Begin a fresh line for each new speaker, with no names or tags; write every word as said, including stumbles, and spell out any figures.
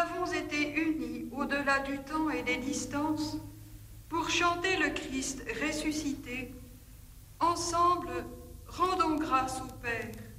avons été unis au-delà du temps et des distances pour chanter le Christ ressuscité. Ensemble, rendons grâce au Père.